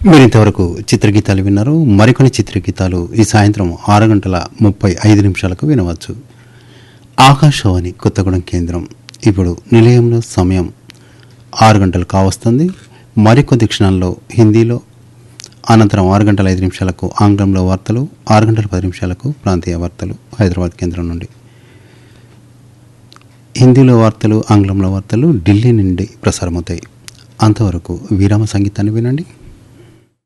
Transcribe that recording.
మీరు ఇంతవరకు చిత్రగీతాలు విన్నారు. మరికొన్ని చిత్రగీతాలు ఈ సాయంత్రం 6:35 వినవచ్చు. ఆకాశవాణి కొత్తగూడెం కేంద్రం. ఇప్పుడు నిలయంలో సమయం 6 గంటలు కావస్తుంది. మరికొద్ది క్షణాల్లో హిందీలో, అనంతరం 6:05 ఆంగ్లంలో వార్తలు, 6:10 ప్రాంతీయ వార్తలు హైదరాబాద్ కేంద్రం నుండి. హిందీలో వార్తలు, ఆంగ్లంలో వార్తలు ఢిల్లీ నుండి ప్రసారమవుతాయి. అంతవరకు విరామ సంగీతాన్ని వినండి.